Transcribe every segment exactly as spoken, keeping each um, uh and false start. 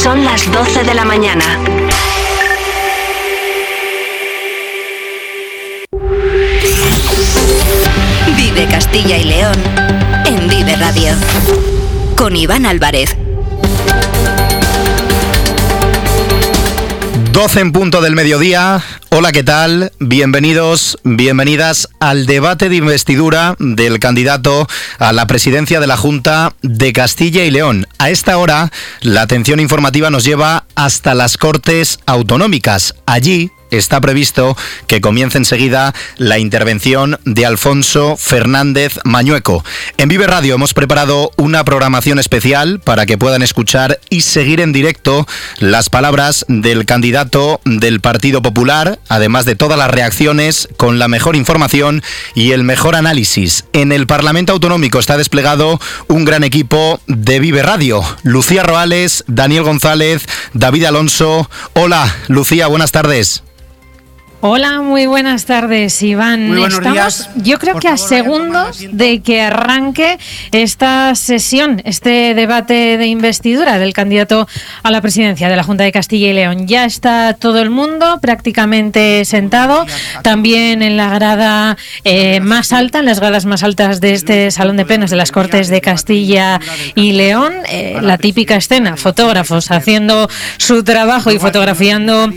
Son las doce de la mañana. Vive Castilla y León en Vive Radio. Con Iván Álvarez. doce en punto del mediodía. Hola, ¿qué tal? Bienvenidos, bienvenidas al debate de investidura del candidato a la presidencia de la Junta de Castilla y León. A esta hora, la atención informativa nos lleva hasta las Cortes Autonómicas. Allí está previsto que comience enseguida la intervención de Alfonso Fernández Mañueco. En Vive Radio hemos preparado una programación especial para que puedan escuchar y seguir en directo las palabras del candidato del Partido Popular, además de todas las reacciones, con la mejor información y el mejor análisis. En el Parlamento Autonómico está desplegado un gran equipo de Vive Radio. Lucía Roales, Daniel González, David Alonso. Hola, Lucía, buenas tardes. Hola, muy buenas tardes, Iván. Muy buenos Estamos, días. yo creo Por que a favor, segundos de que arranque esta sesión, este debate de investidura del candidato a la presidencia de la Junta de Castilla y León. Ya está todo el mundo prácticamente sentado, también en la grada eh, más alta, en las gradas más altas de este salón de plenos de las Cortes de Castilla y León. Eh, la típica escena, fotógrafos haciendo su trabajo y fotografiando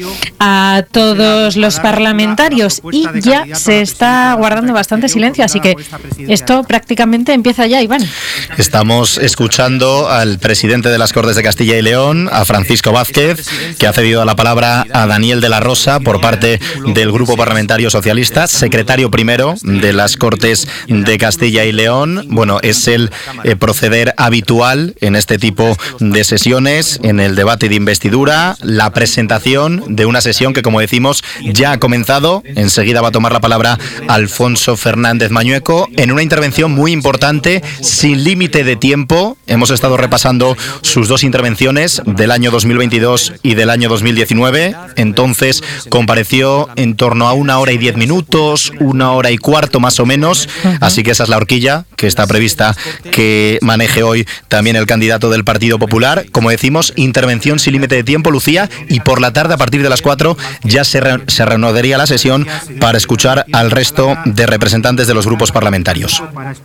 a todos los parlamentarios, y ya se está guardando bastante silencio, así que esto prácticamente empieza ya, Iván. Estamos escuchando al presidente de las Cortes de Castilla y León, a Francisco Vázquez, que ha cedido la palabra a Daniel de la Rosa por parte del Grupo Parlamentario Socialista, secretario primero de las Cortes de Castilla y León. Bueno, es el eh, proceder habitual en este tipo de sesiones, en el debate de investidura, la presentación de una sesión que, como decimos, ya ha comenzado. Enseguida va a tomar la palabra Alfonso Fernández Mañueco en una intervención muy importante, sin límite de tiempo. Hemos estado repasando sus dos intervenciones del año dos mil veintidós y del año dos mil diecinueve. Entonces compareció en torno a una hora y diez minutos, una hora y cuarto más o menos. Así que esa es la horquilla que está prevista que maneje hoy también el candidato del Partido Popular. Como decimos, intervención sin límite de tiempo, Lucía, y por la tarde, a partir de las cuatro, ya se, re- se reanudaría la sesión para escuchar al resto de representantes de los grupos parlamentarios.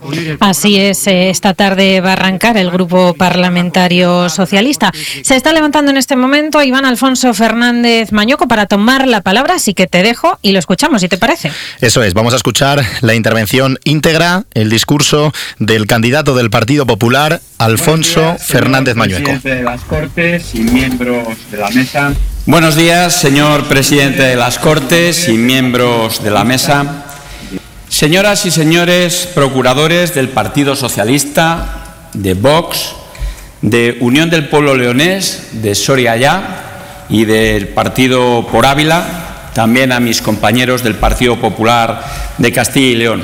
Así es, esta tarde va a arrancar el Grupo Parlamentario Socialista. Se está levantando en este momento Iván Alfonso Fernández Mañueco para tomar la palabra, así que te dejo y lo escuchamos, si te parece. Eso es, vamos a escuchar la intervención íntegra, el discurso del candidato del Partido Popular, Alfonso Fernández Mañueco. Presidente de las Cortes y miembros de la mesa. Buenos días, señor presidente de las Cortes y miembros de la mesa. Señoras y señores procuradores del Partido Socialista, de Vox, de Unión del Pueblo Leonés, de Soria Ya y del Partido por Ávila, también a mis compañeros del Partido Popular de Castilla y León.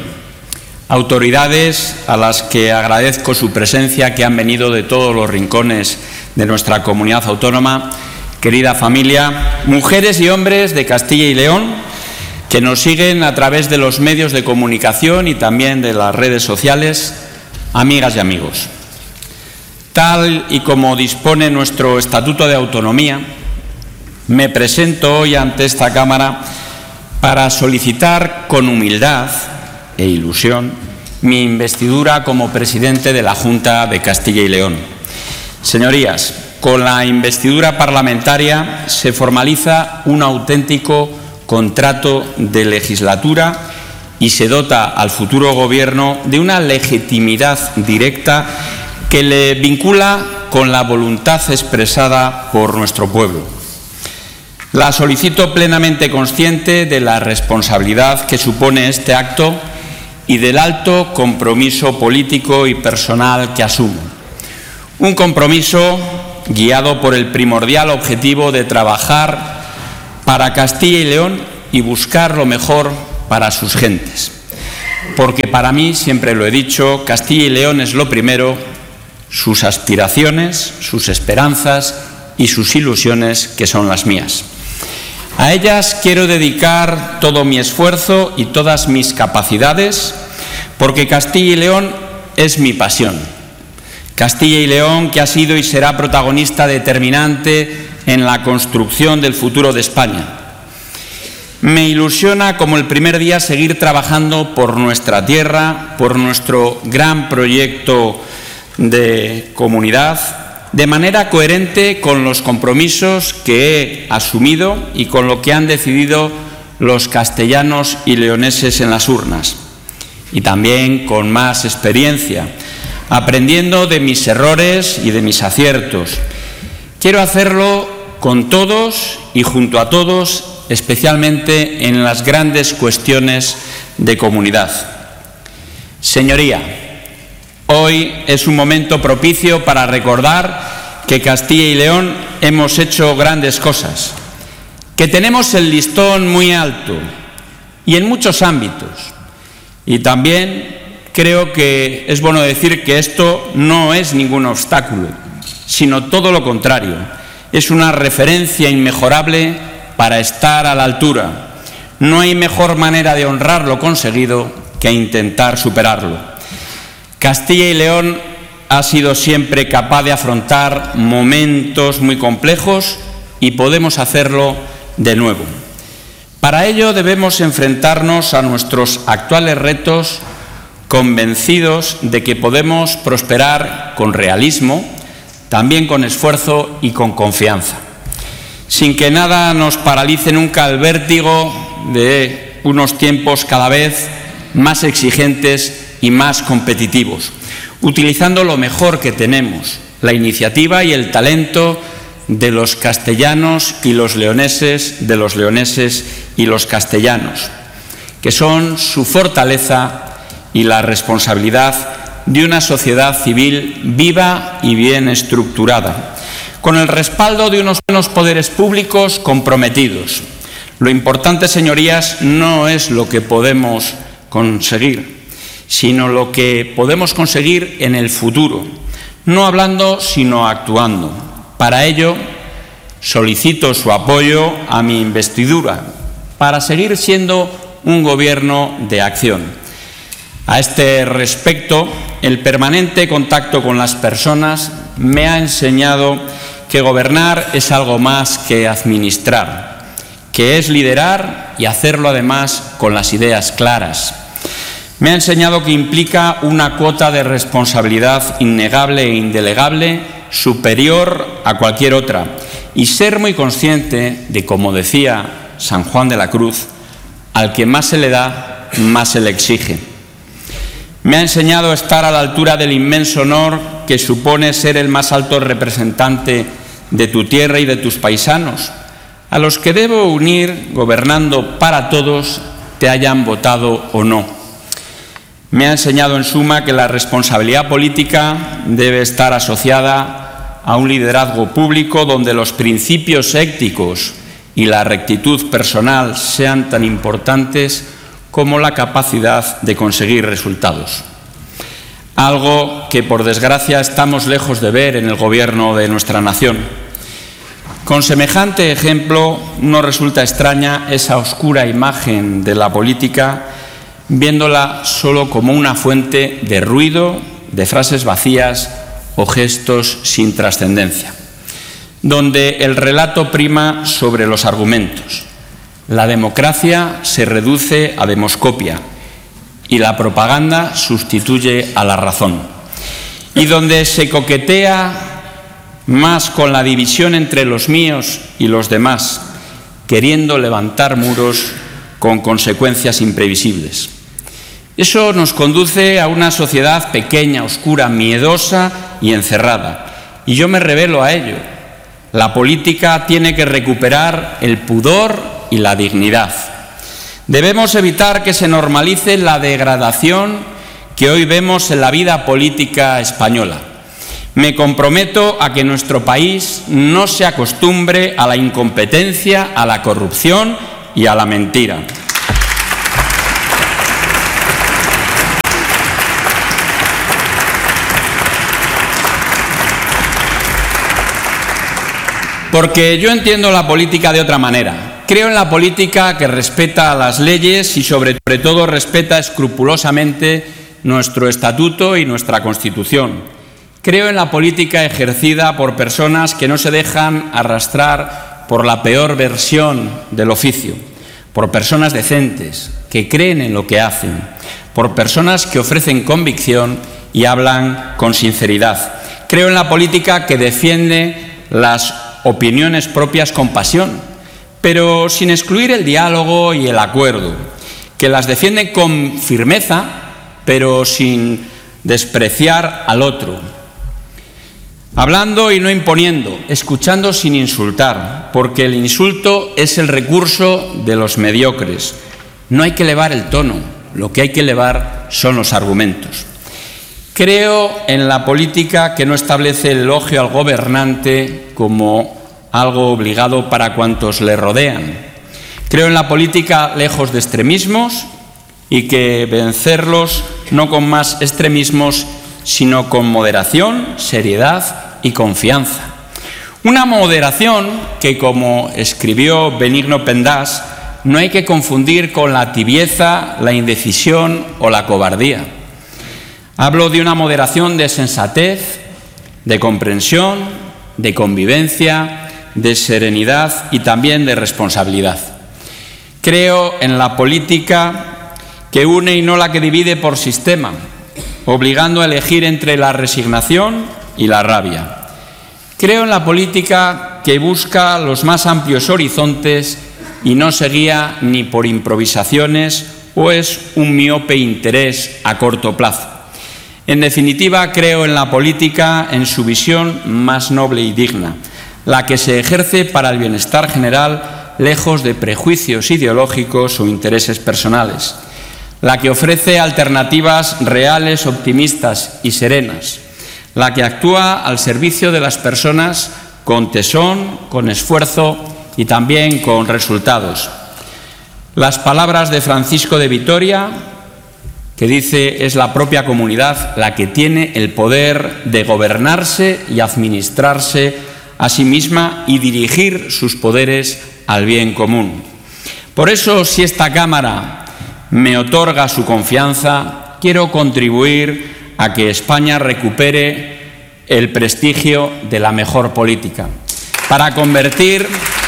Autoridades a las que agradezco su presencia, que han venido de todos los rincones de nuestra comunidad autónoma. Querida familia, mujeres y hombres de Castilla y León que nos siguen a través de los medios de comunicación y también de las redes sociales, amigas y amigos. Tal y como dispone nuestro Estatuto de Autonomía, me presento hoy ante esta Cámara para solicitar con humildad e ilusión mi investidura como presidente de la Junta de Castilla y León. Señorías, con la investidura parlamentaria se formaliza un auténtico contrato de legislatura y se dota al futuro Gobierno de una legitimidad directa que le vincula con la voluntad expresada por nuestro pueblo. La solicito plenamente consciente de la responsabilidad que supone este acto y del alto compromiso político y personal que asumo. Un compromiso guiado por el primordial objetivo de trabajar para Castilla y León y buscar lo mejor para sus gentes. Porque para mí, siempre lo he dicho, Castilla y León es lo primero, sus aspiraciones, sus esperanzas y sus ilusiones, que son las mías. A ellas quiero dedicar todo mi esfuerzo y todas mis capacidades, porque Castilla y León es mi pasión. Castilla y León, que ha sido y será protagonista determinante en la construcción del futuro de España. Me ilusiona, como el primer día, seguir trabajando por nuestra tierra, por nuestro gran proyecto de comunidad, de manera coherente con los compromisos que he asumido y con lo que han decidido los castellanos y leoneses en las urnas. Y también con más experiencia, aprendiendo de mis errores y de mis aciertos. Quiero hacerlo con todos y junto a todos, especialmente en las grandes cuestiones de comunidad. Señoría, hoy es un momento propicio para recordar que Castilla y León hemos hecho grandes cosas, que tenemos el listón muy alto y en muchos ámbitos. Y también creo que es bueno decir que esto no es ningún obstáculo, sino todo lo contrario. Es una referencia inmejorable para estar a la altura. No hay mejor manera de honrar lo conseguido que intentar superarlo. Castilla y León ha sido siempre capaz de afrontar momentos muy complejos y podemos hacerlo de nuevo. Para ello debemos enfrentarnos a nuestros actuales retos convencidos de que podemos prosperar con realismo, también con esfuerzo y con confianza, sin que nada nos paralice nunca el vértigo de unos tiempos cada vez más exigentes y más competitivos, utilizando lo mejor que tenemos, la iniciativa y el talento de los castellanos y los leoneses, de los leoneses y los castellanos, que son su fortaleza y la responsabilidad de una sociedad civil viva y bien estructurada, con el respaldo de unos buenos poderes públicos comprometidos. Lo importante, señorías, no es lo que podemos conseguir, sino lo que podemos conseguir en el futuro, no hablando, sino actuando. Para ello, solicito su apoyo a mi investidura, para seguir siendo un gobierno de acción. A este respecto, el permanente contacto con las personas me ha enseñado que gobernar es algo más que administrar, que es liderar y hacerlo además con las ideas claras. Me ha enseñado que implica una cuota de responsabilidad innegable e indelegable superior a cualquier otra y ser muy consciente de, como decía San Juan de la Cruz, al que más se le da, más se le exige. Me ha enseñado a estar a la altura del inmenso honor que supone ser el más alto representante de tu tierra y de tus paisanos, a los que debo unir gobernando para todos, te hayan votado o no. Me ha enseñado, en suma, que la responsabilidad política debe estar asociada a un liderazgo público donde los principios éticos y la rectitud personal sean tan importantes como la capacidad de conseguir resultados. Algo que, por desgracia, estamos lejos de ver en el gobierno de nuestra nación. Con semejante ejemplo, no resulta extraña esa oscura imagen de la política, viéndola solo como una fuente de ruido, de frases vacías o gestos sin trascendencia, donde el relato prima sobre los argumentos. La democracia se reduce a demoscopia y la propaganda sustituye a la razón, y donde se coquetea más con la división entre los míos y los demás, queriendo levantar muros con consecuencias imprevisibles. Eso nos conduce a una sociedad pequeña, oscura, miedosa y encerrada, y yo me revelo a ello. La política tiene que recuperar el pudor y la dignidad. Debemos evitar que se normalice la degradación que hoy vemos en la vida política española. Me comprometo a que nuestro país no se acostumbre a la incompetencia, a la corrupción y a la mentira. Porque yo entiendo la política de otra manera. Creo en la política que respeta las leyes y sobre todo respeta escrupulosamente nuestro estatuto y nuestra Constitución. Creo en la política ejercida por personas que no se dejan arrastrar por la peor versión del oficio, por personas decentes, que creen en lo que hacen, por personas que ofrecen convicción y hablan con sinceridad. Creo en la política que defiende las opiniones propias con pasión, pero sin excluir el diálogo y el acuerdo, que las defiende con firmeza, pero sin despreciar al otro, hablando y no imponiendo, escuchando sin insultar, porque el insulto es el recurso de los mediocres. No hay que elevar el tono, lo que hay que elevar son los argumentos. Creo en la política que no establece el elogio al gobernante como algo obligado para cuantos le rodean. Creo en la política lejos de extremismos y que vencerlos no con más extremismos, sino con moderación, seriedad y confianza. Una moderación que, como escribió Benigno Pendás, no hay que confundir con la tibieza, la indecisión o la cobardía. Hablo de una moderación de sensatez, de comprensión, de convivencia, de serenidad y también de responsabilidad. Creo en la política que une y no la que divide por sistema, obligando a elegir entre la resignación y la rabia. Creo en la política que busca los más amplios horizontes y no se guía ni por improvisaciones o es un miope interés a corto plazo. En definitiva, creo en la política en su visión más noble y digna, la que se ejerce para el bienestar general, lejos de prejuicios ideológicos o intereses personales, la que ofrece alternativas reales, optimistas y serenas, la que actúa al servicio de las personas con tesón, con esfuerzo y también con resultados. Las palabras de Francisco de Vitoria, que dice: es la propia comunidad la que tiene el poder de gobernarse y administrarse a sí misma y dirigir sus poderes al bien común. Por eso, si esta Cámara me otorga su confianza, quiero contribuir a que España recupere el prestigio de la mejor política, para convertir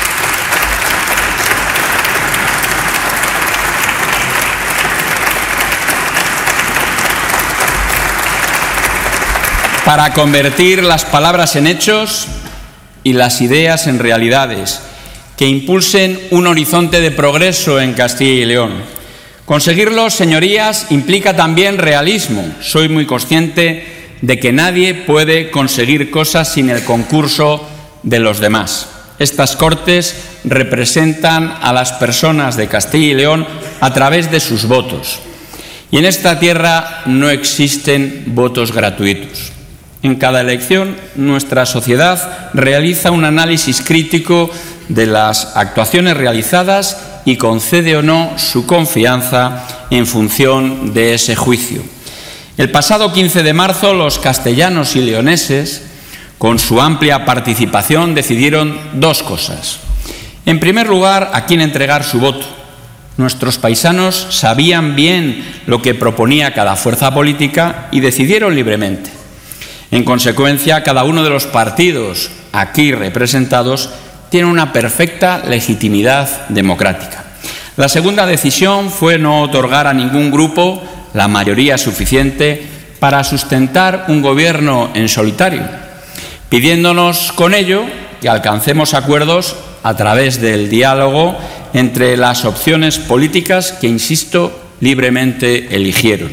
para convertir las palabras en hechos y las ideas en realidades, que impulsen un horizonte de progreso en Castilla y León. Conseguirlo, señorías, implica también realismo. Soy muy consciente de que nadie puede conseguir cosas sin el concurso de los demás. Estas Cortes representan a las personas de Castilla y León a través de sus votos. Y en esta tierra no existen votos gratuitos. En cada elección, nuestra sociedad realiza un análisis crítico de las actuaciones realizadas y concede o no su confianza en función de ese juicio. El pasado quince de marzo, los castellanos y leoneses, con su amplia participación, decidieron dos cosas. En primer lugar, a quién entregar su voto. Nuestros paisanos sabían bien lo que proponía cada fuerza política y decidieron libremente. En consecuencia, cada uno de los partidos aquí representados tiene una perfecta legitimidad democrática. La segunda decisión fue no otorgar a ningún grupo la mayoría suficiente para sustentar un gobierno en solitario, pidiéndonos con ello que alcancemos acuerdos a través del diálogo entre las opciones políticas que, insisto, libremente eligieron.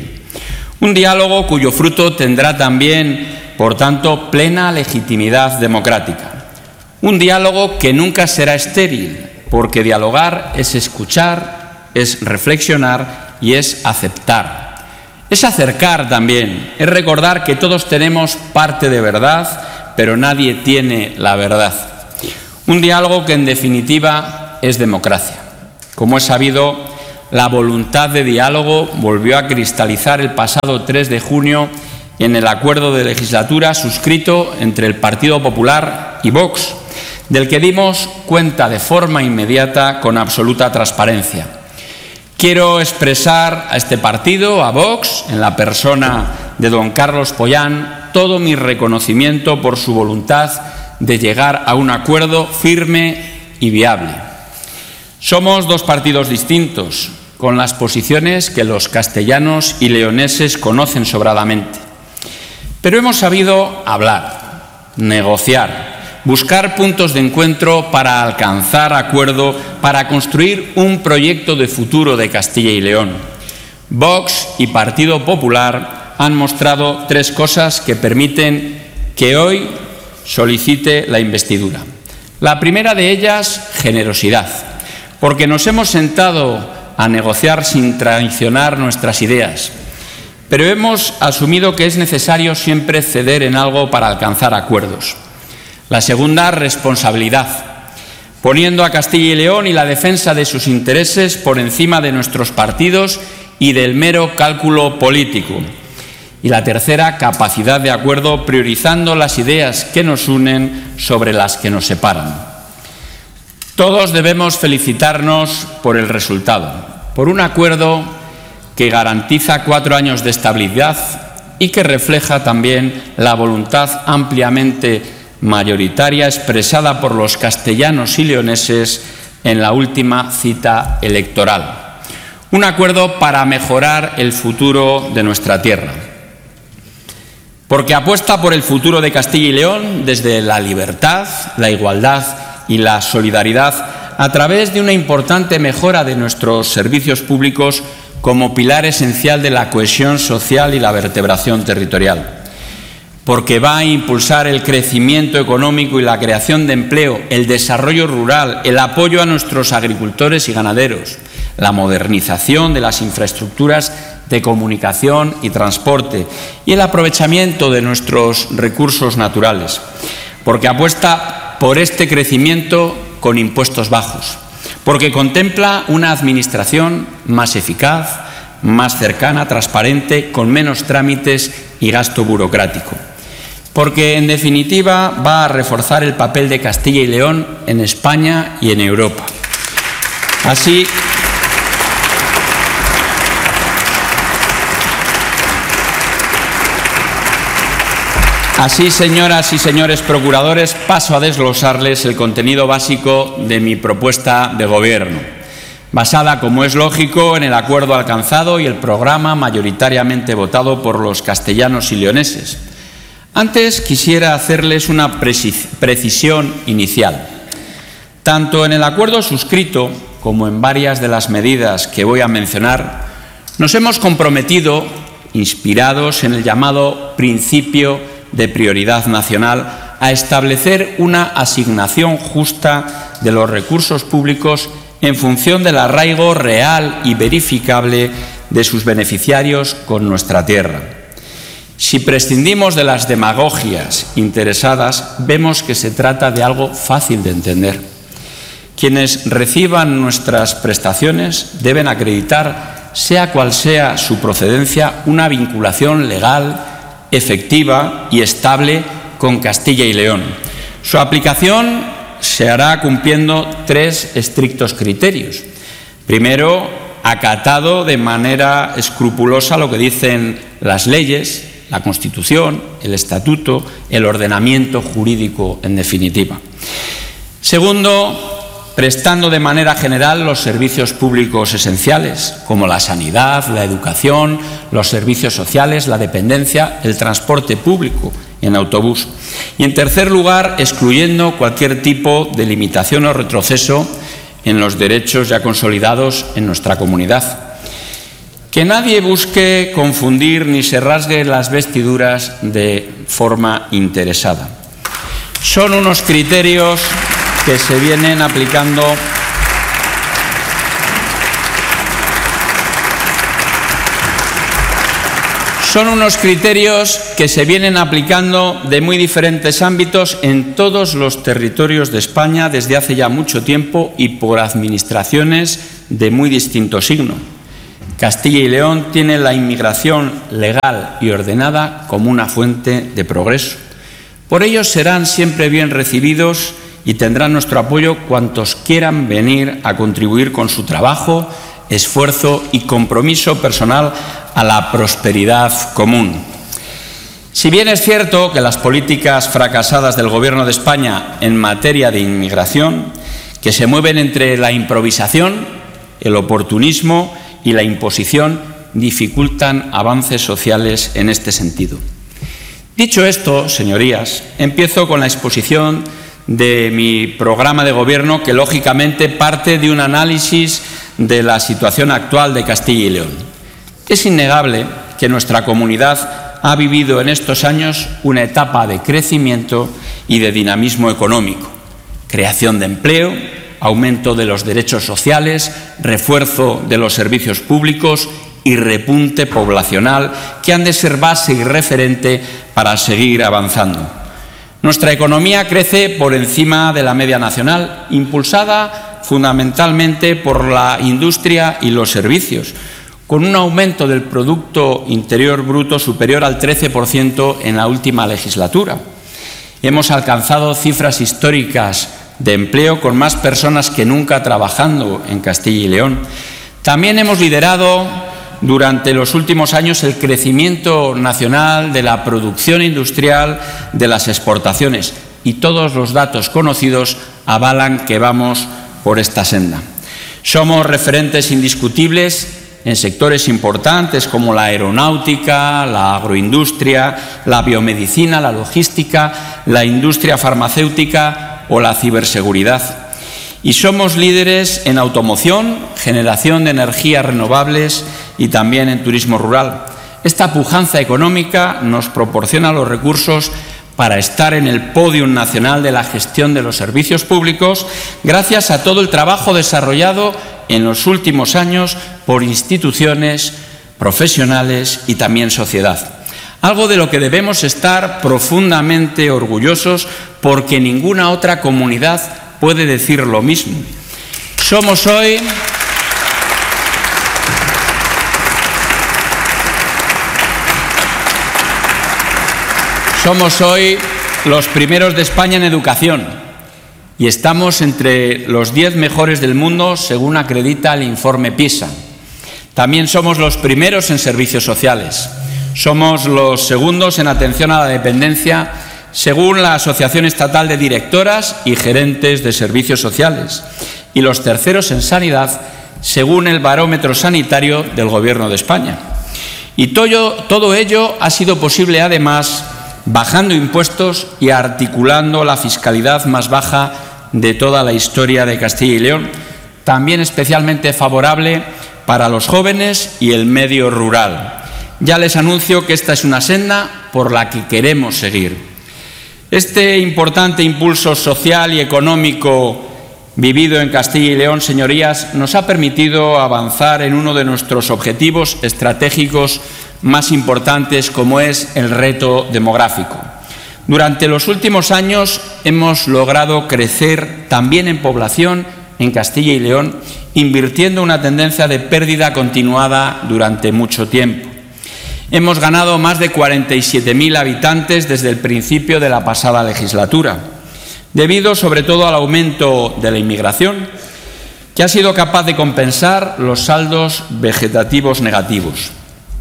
Un diálogo cuyo fruto tendrá también, por tanto, plena legitimidad democrática. Un diálogo que nunca será estéril, porque dialogar es escuchar, es reflexionar y es aceptar. Es acercar también, es recordar que todos tenemos parte de verdad, pero nadie tiene la verdad. Un diálogo que, en definitiva, es democracia. Como es sabido, la voluntad de diálogo volvió a cristalizar el pasado tres de junio en el acuerdo de legislatura suscrito entre el Partido Popular y Vox, del que dimos cuenta de forma inmediata con absoluta transparencia. Quiero expresar a este partido, a Vox, en la persona de don Carlos Pollán, todo mi reconocimiento por su voluntad de llegar a un acuerdo firme y viable. Somos dos partidos distintos, con las posiciones que los castellanos y leoneses conocen sobradamente. Pero hemos sabido hablar, negociar, buscar puntos de encuentro para alcanzar acuerdo, para construir un proyecto de futuro de Castilla y León. Vox y Partido Popular han mostrado tres cosas que permiten que hoy solicite la investidura. La primera de ellas, generosidad, porque nos hemos sentado a negociar sin traicionar nuestras ideas, pero hemos asumido que es necesario siempre ceder en algo para alcanzar acuerdos. La segunda, responsabilidad, poniendo a Castilla y León y la defensa de sus intereses por encima de nuestros partidos y del mero cálculo político. Y la tercera, capacidad de acuerdo, priorizando las ideas que nos unen sobre las que nos separan. Todos debemos felicitarnos por el resultado, por un acuerdo que garantiza cuatro años de estabilidad y que refleja también la voluntad ampliamente mayoritaria expresada por los castellanos y leoneses en la última cita electoral. Un acuerdo para mejorar el futuro de nuestra tierra, porque apuesta por el futuro de Castilla y León desde la libertad, la igualdad y la solidaridad a través de una importante mejora de nuestros servicios públicos como pilar esencial de la cohesión social y la vertebración territorial. Porque va a impulsar el crecimiento económico y la creación de empleo, el desarrollo rural, el apoyo a nuestros agricultores y ganaderos, la modernización de las infraestructuras de comunicación y transporte y el aprovechamiento de nuestros recursos naturales. Porque apuesta por este crecimiento con impuestos bajos, porque contempla una administración más eficaz, más cercana, transparente, con menos trámites y gasto burocrático. Porque, en definitiva, va a reforzar el papel de Castilla y León en España y en Europa. Así, Así, señoras y señores procuradores, paso a desglosarles el contenido básico de mi propuesta de Gobierno, basada, como es lógico, en el acuerdo alcanzado y el programa mayoritariamente votado por los castellanos y leoneses. Antes quisiera hacerles una precisión inicial. Tanto en el acuerdo suscrito como en varias de las medidas que voy a mencionar, nos hemos comprometido, inspirados en el llamado principio de prioridad nacional, a establecer una asignación justa de los recursos públicos en función del arraigo real y verificable de sus beneficiarios con nuestra tierra. Si prescindimos de las demagogias interesadas, vemos que se trata de algo fácil de entender. Quienes reciban nuestras prestaciones deben acreditar, sea cual sea su procedencia, una vinculación legal, efectiva y estable con Castilla y León. Su aplicación se hará cumpliendo tres estrictos criterios. Primero, acatado de manera escrupulosa lo que dicen las leyes, la Constitución, el Estatuto, el ordenamiento jurídico, en definitiva. Segundo, prestando de manera general los servicios públicos esenciales, como la sanidad, la educación, los servicios sociales, la dependencia, el transporte público en autobús. Y, en tercer lugar, excluyendo cualquier tipo de limitación o retroceso en los derechos ya consolidados en nuestra comunidad. Que nadie busque confundir ni se rasgue las vestiduras de forma interesada. Son unos criterios que se vienen aplicando son unos criterios que se vienen aplicando de muy diferentes ámbitos en todos los territorios de España desde hace ya mucho tiempo y por administraciones de muy distinto signo. Castilla y León tiene la inmigración legal y ordenada como una fuente de progreso. Por ello serán siempre bien recibidos y tendrán nuestro apoyo cuantos quieran venir a contribuir con su trabajo, esfuerzo y compromiso personal a la prosperidad común. Si bien es cierto que las políticas fracasadas del Gobierno de España en materia de inmigración, que se mueven entre la improvisación, el oportunismo y la imposición, dificultan avances sociales en este sentido. Dicho esto, señorías, empiezo con la exposición de mi programa de gobierno, que lógicamente parte de un análisis de la situación actual de Castilla y León. Es innegable que nuestra comunidad ha vivido en estos años una etapa de crecimiento y de dinamismo económico, creación de empleo, aumento de los derechos sociales, refuerzo de los servicios públicos y repunte poblacional que han de ser base y referente para seguir avanzando. Nuestra economía crece por encima de la media nacional, impulsada fundamentalmente por la industria y los servicios, con un aumento del Producto Interior Bruto superior al trece por ciento en la última legislatura. Hemos alcanzado cifras históricas de empleo con más personas que nunca trabajando en Castilla y León. También hemos liderado durante los últimos años el crecimiento nacional de la producción industrial, de las exportaciones, y todos los datos conocidos avalan que vamos por esta senda. Somos referentes indiscutibles en sectores importantes como la aeronáutica, la agroindustria, la biomedicina, la logística, la industria farmacéutica o la ciberseguridad. Y somos líderes en automoción, generación de energías renovables y también en turismo rural. Esta pujanza económica nos proporciona los recursos para estar en el podio nacional de la gestión de los servicios públicos, gracias a todo el trabajo desarrollado en los últimos años por instituciones, profesionales y también sociedad. Algo de lo que debemos estar profundamente orgullosos, porque ninguna otra comunidad puede decir lo mismo. Somos hoy Somos hoy los primeros de España en educación y estamos entre los diez mejores del mundo, según acredita el informe PISA. También somos los primeros en servicios sociales. Somos los segundos en atención a la dependencia, según la Asociación Estatal de Directoras y Gerentes de Servicios Sociales, y los terceros en sanidad, según el barómetro sanitario del Gobierno de España. Y todo, todo ello ha sido posible, además, bajando impuestos y articulando la fiscalidad más baja de toda la historia de Castilla y León, también especialmente favorable para los jóvenes y el medio rural. Ya les anuncio que esta es una senda por la que queremos seguir. Este importante impulso social y económico vivido en Castilla y León, señorías, nos ha permitido avanzar en uno de nuestros objetivos estratégicos más importantes, como es el reto demográfico. Durante los últimos años hemos logrado crecer también en población en Castilla y León, invirtiendo una tendencia de pérdida continuada durante mucho tiempo. Hemos ganado más de cuarenta y siete mil habitantes desde el principio de la pasada legislatura, debido sobre todo al aumento de la inmigración, que ha sido capaz de compensar los saldos vegetativos negativos.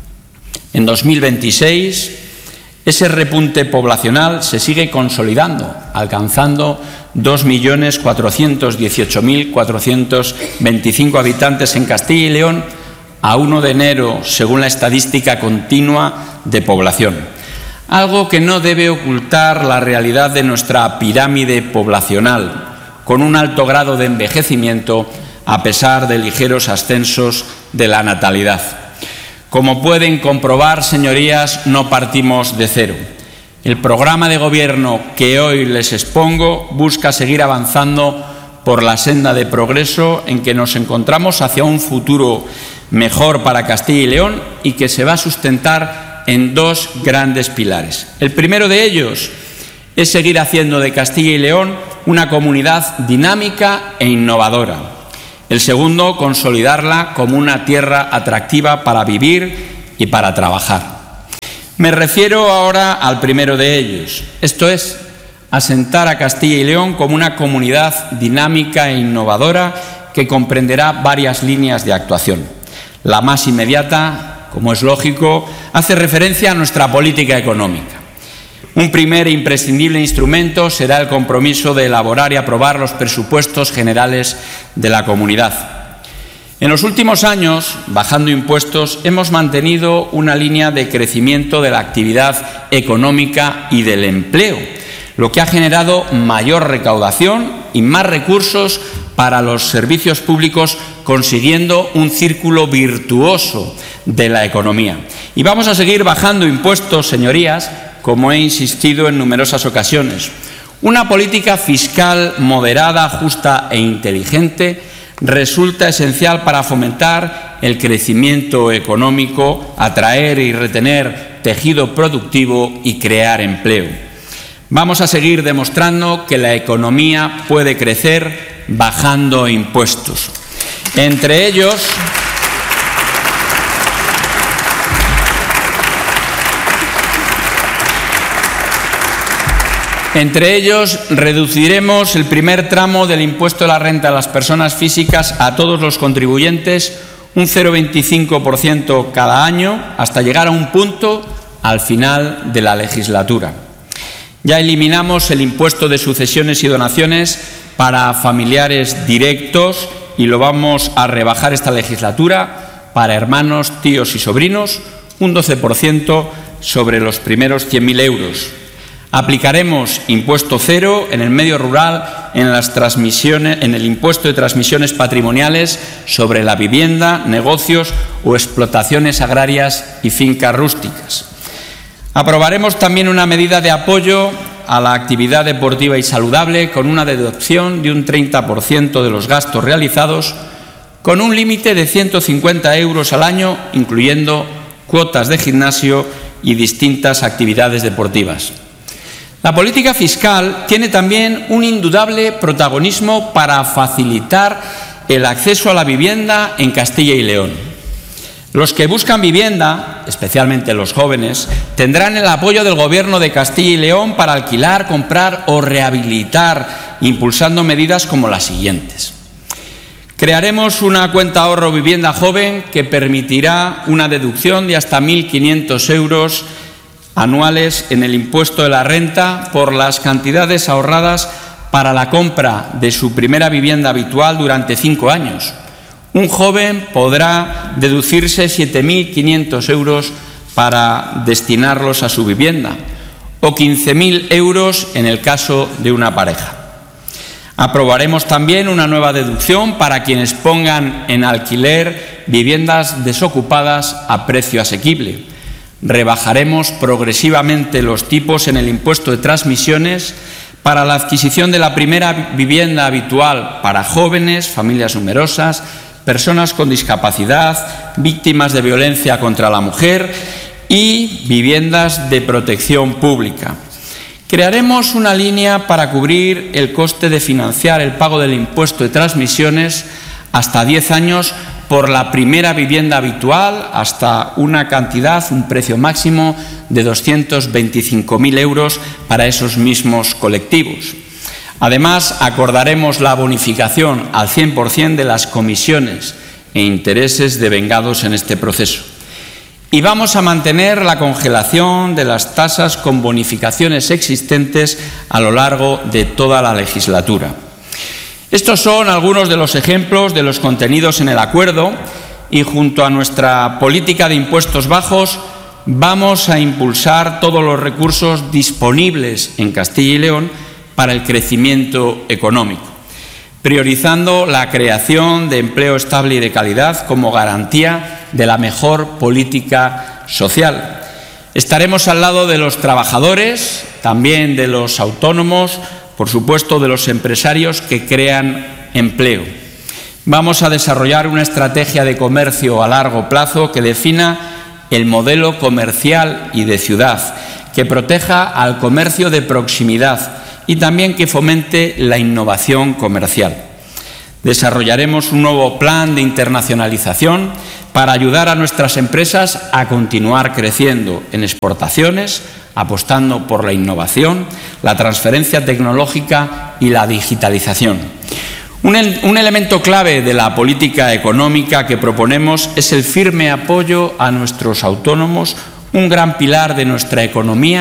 En dos mil veintiséis, ese repunte poblacional se sigue consolidando, alcanzando dos millones cuatrocientos dieciocho mil cuatrocientos veinticinco habitantes en Castilla y León a primero de enero, según la estadística continua de población. Algo que no debe ocultar la realidad de nuestra pirámide poblacional, con un alto grado de envejecimiento a pesar de ligeros ascensos de la natalidad. Como pueden comprobar, señorías, no partimos de cero. El programa de gobierno que hoy les expongo busca seguir avanzando por la senda de progreso en que nos encontramos hacia un futuro mejor para Castilla y León y que se va a sustentar en dos grandes pilares. El primero de ellos es seguir haciendo de Castilla y León una comunidad dinámica e innovadora. El segundo, consolidarla como una tierra atractiva para vivir y para trabajar. Me refiero ahora al primero de ellos, esto es, asentar a Castilla y León como una comunidad dinámica e innovadora que comprenderá varias líneas de actuación. La más inmediata, como es lógico, hace referencia a nuestra política económica. Un primer e imprescindible instrumento será el compromiso de elaborar y aprobar los presupuestos generales de la comunidad. En los últimos años, bajando impuestos, hemos mantenido una línea de crecimiento de la actividad económica y del empleo, lo que ha generado mayor recaudación y más recursos para los servicios públicos, consiguiendo un círculo virtuoso de la economía. Y vamos a seguir bajando impuestos, señorías, como he insistido en numerosas ocasiones. Una política fiscal moderada, justa e inteligente resulta esencial para fomentar el crecimiento económico, atraer y retener tejido productivo y crear empleo. Vamos a seguir demostrando que la economía puede crecer bajando impuestos. Entre ellos, Entre ellos, reduciremos el primer tramo del impuesto de la renta a las personas físicas a todos los contribuyentes, un cero coma veinticinco por ciento cada año, hasta llegar a un punto al final de la legislatura. Ya eliminamos el impuesto de sucesiones y donaciones para familiares directos y lo vamos a rebajar esta legislatura para hermanos, tíos y sobrinos, un doce por ciento sobre los primeros cien mil euros. Aplicaremos impuesto cero en el medio rural, en las transmisiones, en el impuesto de transmisiones patrimoniales sobre la vivienda, negocios o explotaciones agrarias y fincas rústicas. Aprobaremos también una medida de apoyo a la actividad deportiva y saludable con una deducción de un treinta por ciento de los gastos realizados, con un límite de ciento cincuenta euros al año, incluyendo cuotas de gimnasio y distintas actividades deportivas. La política fiscal tiene también un indudable protagonismo para facilitar el acceso a la vivienda en Castilla y León. Los que buscan vivienda, especialmente los jóvenes, tendrán el apoyo del Gobierno de Castilla y León para alquilar, comprar o rehabilitar, impulsando medidas como las siguientes. Crearemos una cuenta ahorro vivienda joven que permitirá una deducción de hasta mil quinientos euros anuales en el impuesto de la renta por las cantidades ahorradas para la compra de su primera vivienda habitual durante cinco años. Un joven podrá deducirse siete mil quinientos euros para destinarlos a su vivienda o quince mil euros en el caso de una pareja. Aprobaremos también una nueva deducción para quienes pongan en alquiler viviendas desocupadas a precio asequible. Rebajaremos progresivamente los tipos en el impuesto de transmisiones para la adquisición de la primera vivienda habitual para jóvenes, familias numerosas, personas con discapacidad, víctimas de violencia contra la mujer y viviendas de protección pública. Crearemos una línea para cubrir el coste de financiar el pago del impuesto de transmisiones hasta diez años por la primera vivienda habitual hasta una cantidad, un precio máximo de doscientos veinticinco mil euros para esos mismos colectivos. Además, acordaremos la bonificación al cien por ciento de las comisiones e intereses devengados en este proceso. Y vamos a mantener la congelación de las tasas con bonificaciones existentes a lo largo de toda la legislatura. Estos son algunos de los ejemplos de los contenidos en el acuerdo y junto a nuestra política de impuestos bajos vamos a impulsar todos los recursos disponibles en Castilla y León para el crecimiento económico, priorizando la creación de empleo estable y de calidad como garantía de la mejor política social. Estaremos al lado de los trabajadores, también de los autónomos, por supuesto, de los empresarios que crean empleo. Vamos a desarrollar una estrategia de comercio a largo plazo que defina el modelo comercial y de ciudad, que proteja al comercio de proximidad y también que fomente la innovación comercial. Desarrollaremos un nuevo plan de internacionalización para ayudar a nuestras empresas a continuar creciendo en exportaciones, apostando por la innovación, la transferencia tecnológica y la digitalización. Un, un elemento clave de la política económica que proponemos es el firme apoyo a nuestros autónomos, un gran pilar de nuestra economía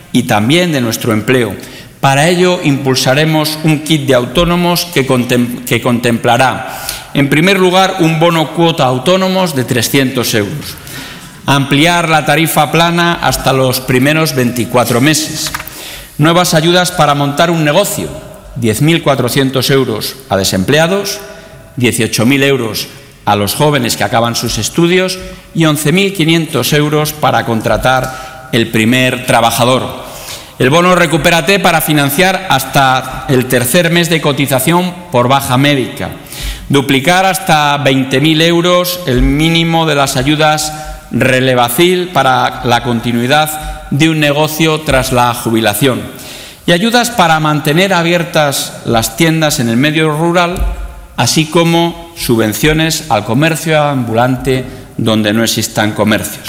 y también de nuestro empleo. Para ello, impulsaremos un kit de autónomos que, contem- que contemplará, en primer lugar, un bono cuota autónomos de trescientos euros, ampliar la tarifa plana hasta los primeros veinticuatro meses, nuevas ayudas para montar un negocio, diez mil cuatrocientos euros a desempleados, dieciocho mil euros a los jóvenes que acaban sus estudios y once mil quinientos euros para contratar el primer trabajador. El bono Recupérate para financiar hasta el tercer mes de cotización por baja médica. Duplicar hasta veinte mil euros el mínimo de las ayudas Relevacil para la continuidad de un negocio tras la jubilación. Y ayudas para mantener abiertas las tiendas en el medio rural, así como subvenciones al comercio ambulante donde no existan comercios.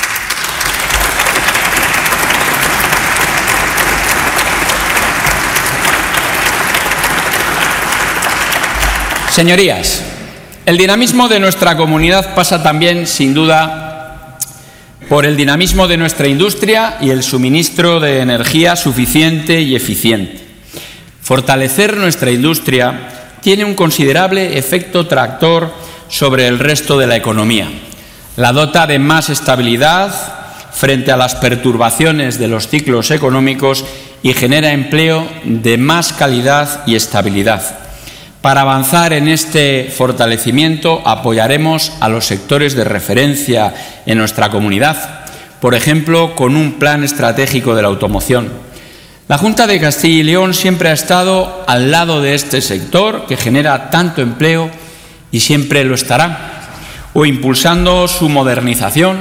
Señorías, el dinamismo de nuestra comunidad pasa también, sin duda, por el dinamismo de nuestra industria y el suministro de energía suficiente y eficiente. Fortalecer nuestra industria tiene un considerable efecto tractor sobre el resto de la economía. La dota de más estabilidad frente a las perturbaciones de los ciclos económicos y genera empleo de más calidad y estabilidad. Para avanzar en este fortalecimiento apoyaremos a los sectores de referencia en nuestra comunidad, por ejemplo, con un plan estratégico de la automoción. La Junta de Castilla y León siempre ha estado al lado de este sector que genera tanto empleo y siempre lo estará, o impulsando su modernización,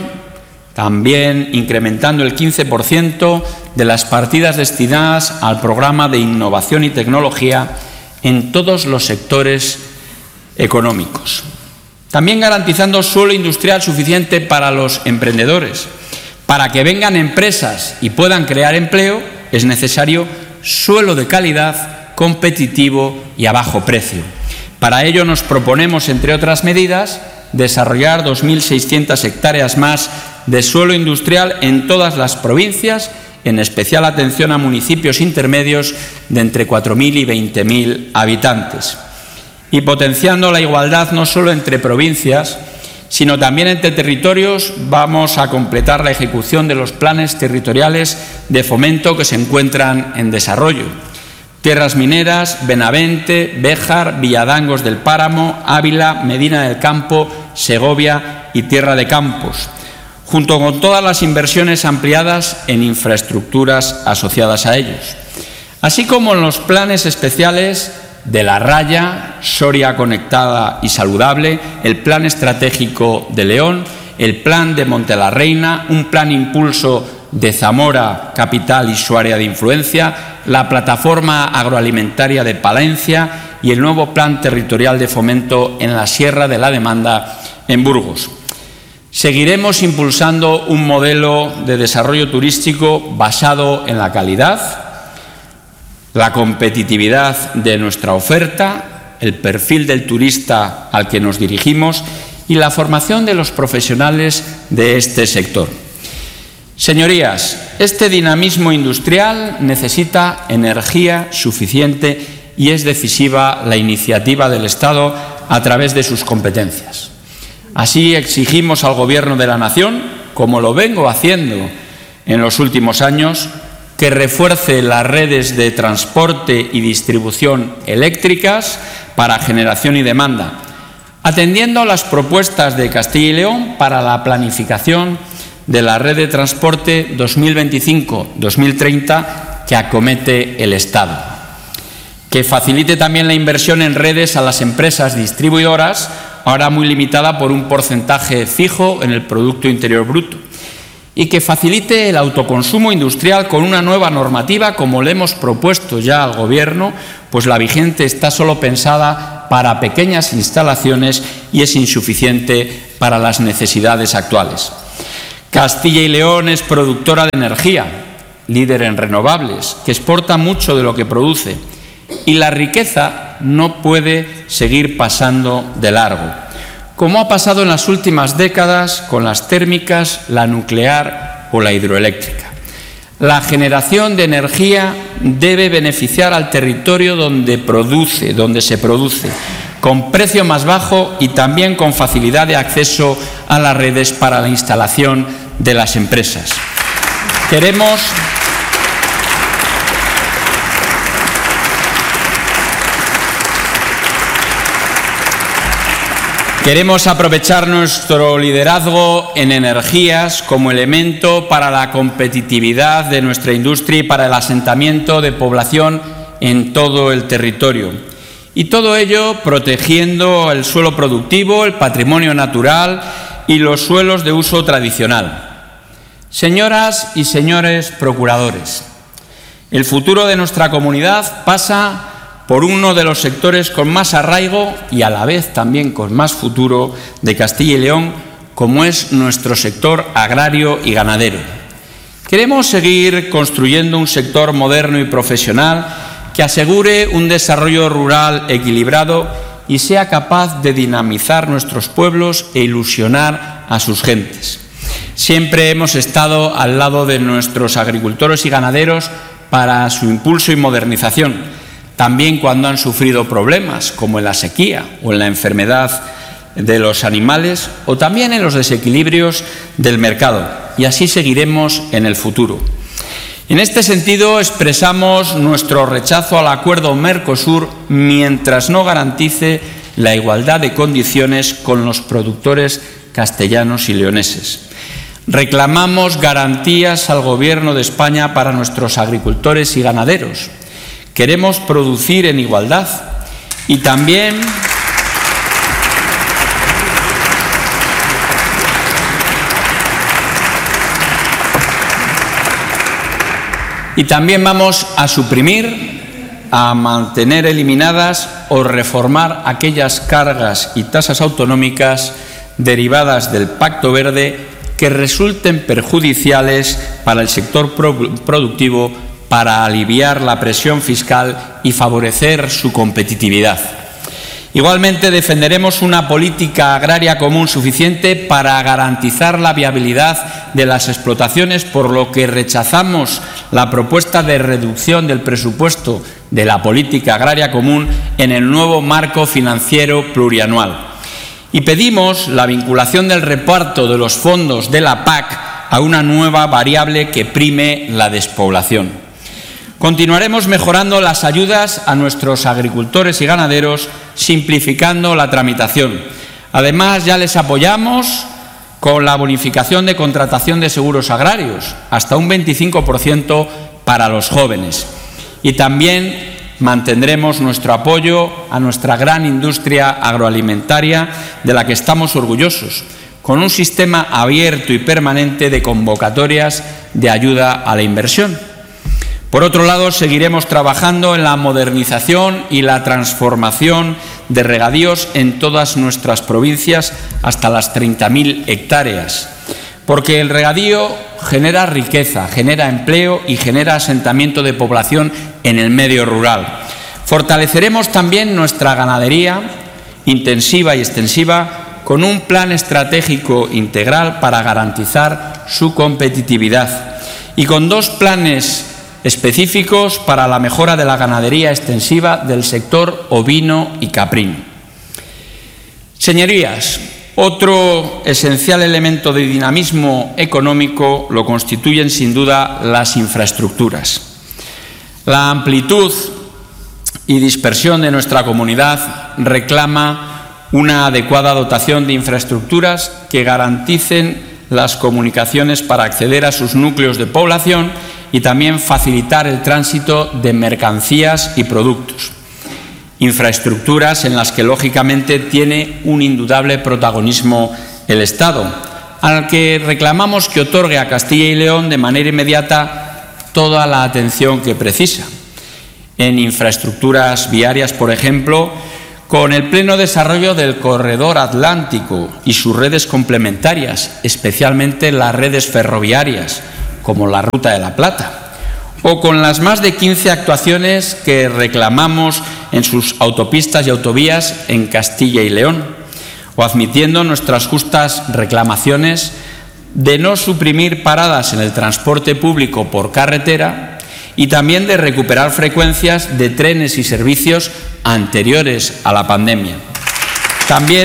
también incrementando el quince por ciento de las partidas destinadas al programa de innovación y tecnología en todos los sectores económicos. También garantizando suelo industrial suficiente para los emprendedores. Para que vengan empresas y puedan crear empleo, es necesario suelo de calidad, competitivo y a bajo precio. Para ello nos proponemos, entre otras medidas, desarrollar dos mil seiscientas hectáreas más de suelo industrial en todas las provincias, en especial atención a municipios intermedios de entre cuatro mil y veinte mil habitantes. Y potenciando la igualdad no solo entre provincias, sino también entre territorios, vamos a completar la ejecución de los planes territoriales de fomento que se encuentran en desarrollo. Tierras Mineras, Benavente, Béjar, Villadangos del Páramo, Ávila, Medina del Campo, Segovia y Tierra de Campos, junto con todas las inversiones ampliadas en infraestructuras asociadas a ellos, así como en los planes especiales de La Raya, Soria Conectada y Saludable, el Plan Estratégico de León, el Plan de Montelarreina, un Plan Impulso de Zamora, capital y su área de influencia, la Plataforma Agroalimentaria de Palencia y el nuevo Plan Territorial de Fomento en la Sierra de la Demanda en Burgos. Seguiremos impulsando un modelo de desarrollo turístico basado en la calidad, la competitividad de nuestra oferta, el perfil del turista al que nos dirigimos y la formación de los profesionales de este sector. Señorías, este dinamismo industrial necesita energía suficiente y es decisiva la iniciativa del Estado a través de sus competencias. Así exigimos al Gobierno de la Nación, como lo vengo haciendo en los últimos años, que refuerce las redes de transporte y distribución eléctricas para generación y demanda, atendiendo las propuestas de Castilla y León para la planificación de la red de transporte dos mil veinticinco dos mil treinta que acomete el Estado. Que facilite también la inversión en redes a las empresas distribuidoras, ahora muy limitada por un porcentaje fijo en el Producto Interior Bruto. Y que facilite el autoconsumo industrial con una nueva normativa, como le hemos propuesto ya al Gobierno, pues la vigente está solo pensada para pequeñas instalaciones y es insuficiente para las necesidades actuales. Castilla y León es productora de energía, líder en renovables, que exporta mucho de lo que produce, y la riqueza no puede seguir pasando de largo, como ha pasado en las últimas décadas con las térmicas, la nuclear o la hidroeléctrica. La generación de energía debe beneficiar al territorio donde produce, donde se produce, con precio más bajo y también con facilidad de acceso a las redes para la instalación de las empresas. Queremos Queremos aprovechar nuestro liderazgo en energías como elemento para la competitividad de nuestra industria y para el asentamiento de población en todo el territorio. Y todo ello protegiendo el suelo productivo, el patrimonio natural y los suelos de uso tradicional. Señoras y señores procuradores, el futuro de nuestra comunidad pasa por uno de los sectores con más arraigo y a la vez también con más futuro de Castilla y León, como es nuestro sector agrario y ganadero. Queremos seguir construyendo un sector moderno y profesional que asegure un desarrollo rural equilibrado y sea capaz de dinamizar nuestros pueblos e ilusionar a sus gentes. Siempre hemos estado al lado de nuestros agricultores y ganaderos para su impulso y modernización, también cuando han sufrido problemas, como en la sequía o en la enfermedad de los animales, o también en los desequilibrios del mercado, y así seguiremos en el futuro. En este sentido, expresamos nuestro rechazo al acuerdo Mercosur mientras no garantice la igualdad de condiciones con los productores castellanos y leoneses. Reclamamos garantías al Gobierno de España para nuestros agricultores y ganaderos. Queremos producir en igualdad y también y también vamos a suprimir, a mantener eliminadas o reformar aquellas cargas y tasas autonómicas derivadas del Pacto Verde que resulten perjudiciales para el sector productivo, para aliviar la presión fiscal y favorecer su competitividad. Igualmente defenderemos una política agraria común suficiente para garantizar la viabilidad de las explotaciones, por lo que rechazamos la propuesta de reducción del presupuesto de la política agraria común en el nuevo marco financiero plurianual. Y pedimos la vinculación del reparto de los fondos de la P A C a una nueva variable que prime la despoblación. Continuaremos mejorando las ayudas a nuestros agricultores y ganaderos, simplificando la tramitación. Además, ya les apoyamos con la bonificación de contratación de seguros agrarios, hasta un veinticinco por ciento para los jóvenes. Y también mantendremos nuestro apoyo a nuestra gran industria agroalimentaria, de la que estamos orgullosos, con un sistema abierto y permanente de convocatorias de ayuda a la inversión. Por otro lado, seguiremos trabajando en la modernización y la transformación de regadíos en todas nuestras provincias hasta las treinta mil hectáreas, porque el regadío genera riqueza, genera empleo y genera asentamiento de población en el medio rural. Fortaleceremos también nuestra ganadería intensiva y extensiva con un plan estratégico integral para garantizar su competitividad y con dos planes específicos para la mejora de la ganadería extensiva del sector ovino y caprino. Señorías, otro esencial elemento de dinamismo económico lo constituyen sin duda las infraestructuras. La amplitud y dispersión de nuestra comunidad reclama una adecuada dotación de infraestructuras que garanticen las comunicaciones para acceder a sus núcleos de población y también facilitar el tránsito de mercancías y productos. Infraestructuras en las que, lógicamente, tiene un indudable protagonismo el Estado, al que reclamamos que otorgue a Castilla y León de manera inmediata toda la atención que precisa. En infraestructuras viarias, por ejemplo, con el pleno desarrollo del corredor atlántico y sus redes complementarias, especialmente las redes ferroviarias, como la Ruta de la Plata, o con las más de quince actuaciones que reclamamos en sus autopistas y autovías en Castilla y León, o admitiendo nuestras justas reclamaciones de no suprimir paradas en el transporte público por carretera y también de recuperar frecuencias de trenes y servicios anteriores a la pandemia. También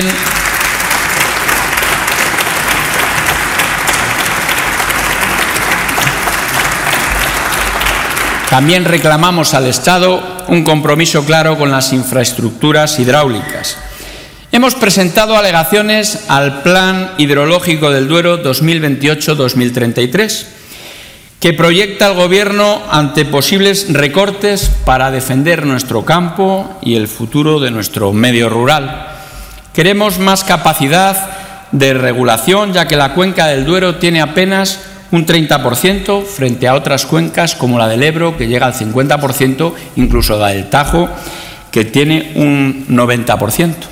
También reclamamos al Estado un compromiso claro con las infraestructuras hidráulicas. Hemos presentado alegaciones al Plan Hidrológico del Duero dos mil veintiocho a dos mil treinta y tres, que proyecta al Gobierno ante posibles recortes para defender nuestro campo y el futuro de nuestro medio rural. Queremos más capacidad de regulación, ya que la cuenca del Duero tiene apenas un treinta por ciento frente a otras cuencas como la del Ebro, que llega al cincuenta por ciento, incluso la del Tajo, que tiene un noventa por ciento.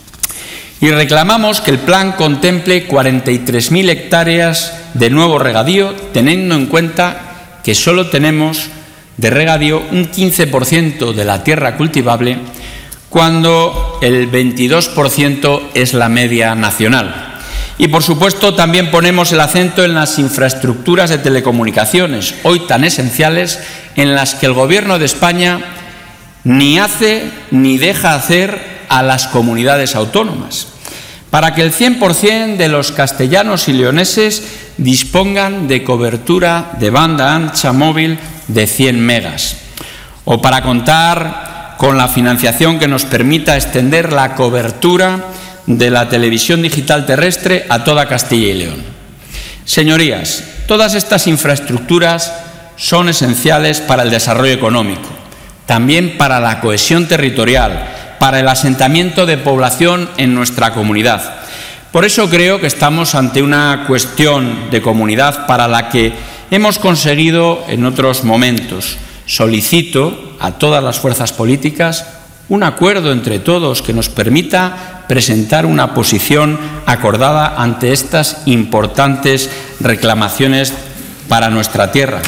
Y reclamamos que el plan contemple cuarenta y tres mil hectáreas de nuevo regadío, teniendo en cuenta que solo tenemos de regadío un quince por ciento de la tierra cultivable, cuando el veintidós por ciento es la media nacional. Y, por supuesto, también ponemos el acento en las infraestructuras de telecomunicaciones, hoy tan esenciales, en las que el Gobierno de España ni hace ni deja hacer a las comunidades autónomas, para que el cien por ciento de los castellanos y leoneses dispongan de cobertura de banda ancha móvil de cien megas, o para contar con la financiación que nos permita extender la cobertura de la televisión digital terrestre a toda Castilla y León. Señorías, todas estas infraestructuras son esenciales para el desarrollo económico, también para la cohesión territorial, para el asentamiento de población en nuestra comunidad. Por eso creo que estamos ante una cuestión de comunidad para la que hemos conseguido en otros momentos. Solicito a todas las fuerzas políticas un acuerdo entre todos que nos permita presentar una posición acordada ante estas importantes reclamaciones para nuestra tierra.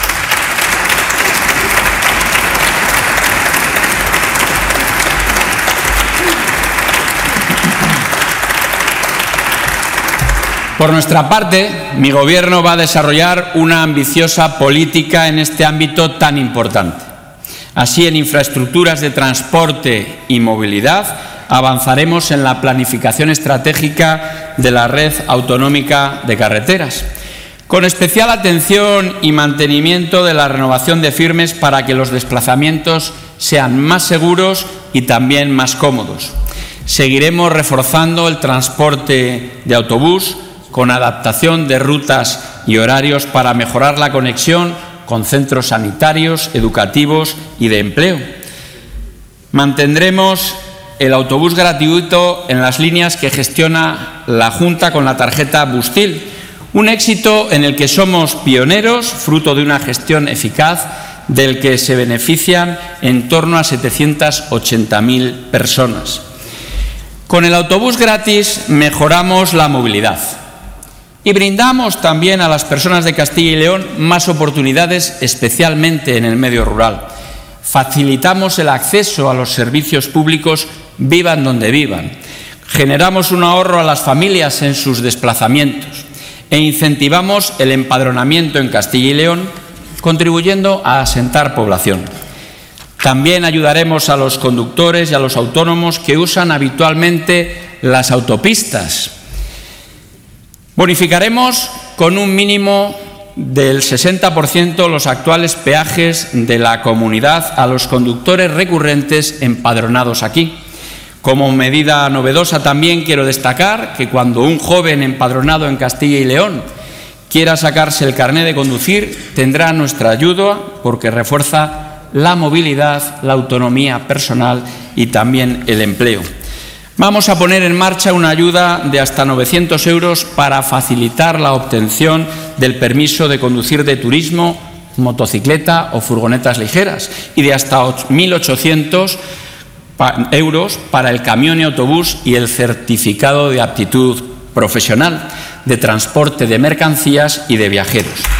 Por nuestra parte, mi Gobierno va a desarrollar una ambiciosa política en este ámbito tan importante. Así, en infraestructuras de transporte y movilidad, avanzaremos en la planificación estratégica de la red autonómica de carreteras, con especial atención y mantenimiento de la renovación de firmes para que los desplazamientos sean más seguros y también más cómodos. Seguiremos reforzando el transporte de autobús con adaptación de rutas y horarios para mejorar la conexión con centros sanitarios, educativos y de empleo. Mantendremos el autobús gratuito en las líneas que gestiona la Junta con la tarjeta Bustil, un éxito en el que somos pioneros, fruto de una gestión eficaz del que se benefician en torno a setecientas ochenta mil personas. Con el autobús gratis mejoramos la movilidad y brindamos también a las personas de Castilla y León más oportunidades, especialmente en el medio rural. Facilitamos el acceso a los servicios públicos, vivan donde vivan. Generamos un ahorro a las familias en sus desplazamientos e incentivamos el empadronamiento en Castilla y León, contribuyendo a asentar población. También ayudaremos a los conductores y a los autónomos que usan habitualmente las autopistas. Bonificaremos con un mínimo del sesenta por ciento los actuales peajes de la comunidad a los conductores recurrentes empadronados aquí. Como medida novedosa también quiero destacar que cuando un joven empadronado en Castilla y León quiera sacarse el carné de conducir, tendrá nuestra ayuda porque refuerza la movilidad, la autonomía personal y también el empleo. Vamos a poner en marcha una ayuda de hasta novecientos euros para facilitar la obtención del permiso de conducir de turismo, motocicleta o furgonetas ligeras y de hasta mil ochocientos euros para el camión y autobús y el certificado de aptitud profesional de transporte de mercancías y de viajeros.